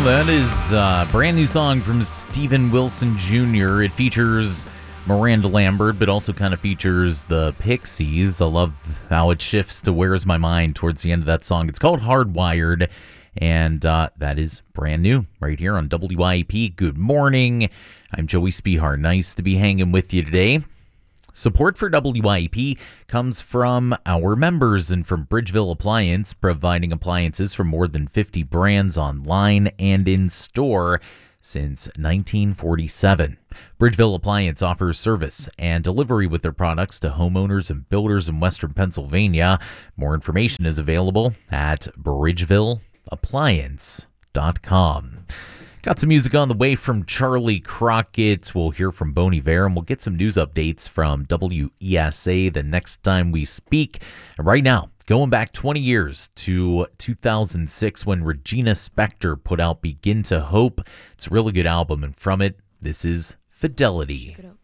That is a brand new song from Steven Wilson Jr. It features Miranda Lambert, but also kind of features the Pixies. I love how it shifts to Where's My Mind towards the end of that song. It's called Hardwired, and that is brand new right here on WYAP. Good morning. I'm Joey Spihar. Nice to be hanging with you today. Support for WYAP comes from our members and from Bridgeville Appliance, providing appliances from more than 50 brands online and in store since 1947. Bridgeville Appliance offers service and delivery with their products to homeowners and builders in Western Pennsylvania. More information is available at bridgevilleappliance.com. Got some music on the way from Charlie Crockett. We'll hear from Bon Iver, and we'll get some news updates from WESA the next time we speak. And right now, going back 20 years to 2006 when Regina Spektor put out Begin to Hope. It's a really good album, and from it, this is Fidelity.